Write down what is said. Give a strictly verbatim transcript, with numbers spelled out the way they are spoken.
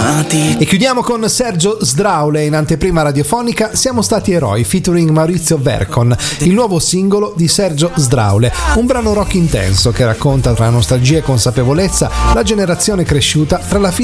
E chiudiamo con Sergio Sdraule. In anteprima radiofonica Siamo stati eroi featuring Maurizio Vercon, il nuovo singolo di Sergio Sdraule, un brano rock intenso che racconta tra nostalgia e consapevolezza la generazione cresciuta tra la fine